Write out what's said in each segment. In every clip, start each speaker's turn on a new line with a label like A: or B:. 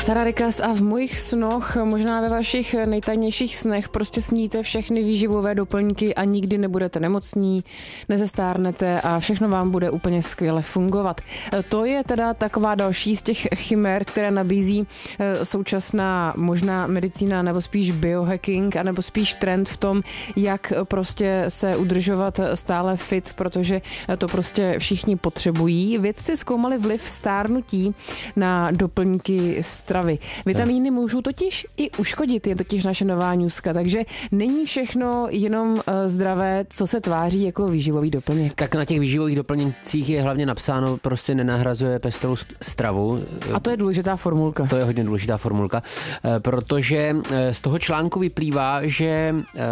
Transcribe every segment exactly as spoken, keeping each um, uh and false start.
A: Sara Rikas a v mojich snoch, možná ve vašich nejtajnějších snech, prostě sníte všechny výživové doplňky a nikdy nebudete nemocní, nezestárnete a všechno vám bude úplně skvěle fungovat. To je teda taková další z těch chimér, které nabízí současná možná medicína nebo spíš biohacking, anebo spíš trend v tom, jak prostě se udržovat stále fit, protože to prostě všichni potřebují. Vědci zkoumali vliv stárnutí na doplňky stravy. Vitamíny můžou totiž i uškodit, je totiž naše nová newska, takže není všechno jenom zdravé, co se tváří jako výživový doplněk.
B: Tak na těch výživových doplňcích je hlavně napsáno, prostě nenahrazuje pestrou stravu.
A: A to je důležitá formulka.
B: To je hodně důležitá formulka, protože z toho článku vyplývá, že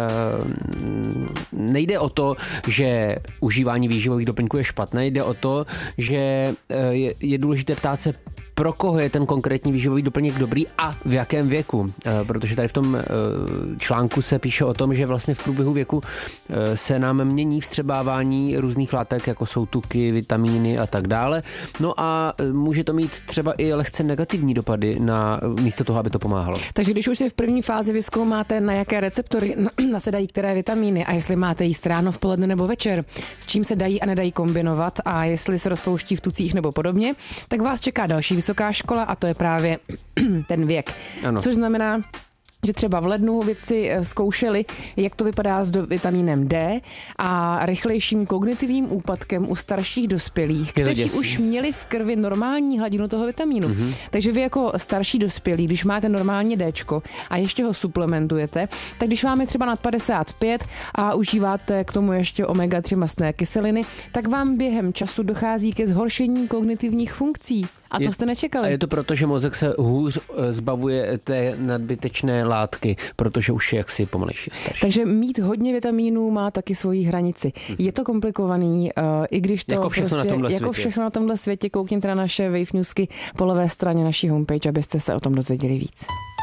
B: nejde o to, že užívání výživových doplňků je špatné, jde o to, že je, je důležité ptát se, pro koho je ten konkrétní výživový doplněk dobrý a v jakém věku. Protože tady v tom článku se píše o tom, že vlastně v průběhu věku se nám mění vstřebávání různých látek, jako jsou tuky, vitamíny a tak dále. No a může to mít třeba i lehce negativní dopady na místo toho, aby to pomáhalo.
A: Takže když už si v první fázi vyzkoumáte, na jaké receptory nasedají které vitamíny a jestli máte jíst ráno, v poledne nebo večer, s čím se dají a nedají kombinovat a jestli se rozpouští v tucích nebo podobně, tak vás čeká další vysoká škola a to je právě ten věk.
B: Ano.
A: Což znamená, že třeba v lednu vědci zkoušeli, jak to vypadá s vitamínem D a rychlejším kognitivním úpadkem u starších dospělých, kteří už měli v krvi normální hladinu toho vitamínu. Mm-hmm. Takže vy jako starší dospělí, když máte normálně Dčko a ještě ho suplementujete, tak když vám je třeba nad padesát pět a užíváte k tomu ještě omega tři mastné kyseliny, tak vám během času dochází ke zhoršení kognitivních funkcí. A to
B: je,
A: jste nečekali.
B: A je to proto, že mozek se hůř zbavuje té nadbytečné látky, protože už je jaksi pomalejší a starší.
A: Takže mít hodně vitamínů má taky svoji hranici. Je to komplikovaný, uh, i když to
B: jako všechno,
A: prostě,
B: na tomhle
A: jako
B: světě.
A: všechno na tomhle světě, koukněte na naše Wave Newsky po levé straně naší homepage, abyste se o tom dozvěděli víc.